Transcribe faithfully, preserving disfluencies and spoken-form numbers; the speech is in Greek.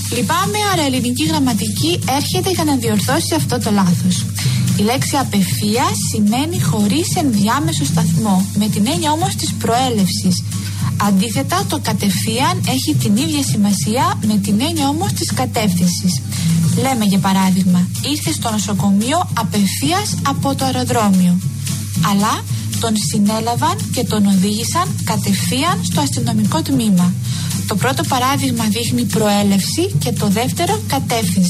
Λυπάμαι, άρα η ελληνική γραμματική έρχεται για να διορθώσει αυτό το λάθος. Η λέξη απευθείας σημαίνει χωρίς ενδιάμεσο σταθμό, με την έννοια όμως της προέλευσης. Αντίθετα, το κατευθείαν έχει την ίδια σημασία με την έννοια όμως της κατεύθυνσης. Λέμε για παράδειγμα, ήρθε στο νοσοκομείο απευθείας από το αεροδρόμιο. Αλλά τον συνέλαβαν και τον οδήγησαν κατευθείαν στο αστυνομικό τμήμα. Το πρώτο παράδειγμα δείχνει προέλευση και το δεύτερο κατεύθυνση.